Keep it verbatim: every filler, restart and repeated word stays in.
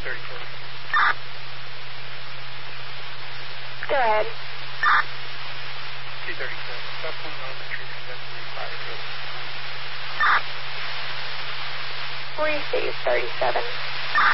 thirty-seven. Go ahead. two thirty-seven. South Point Elementary, conducting fire drill. Receive thirty-seven.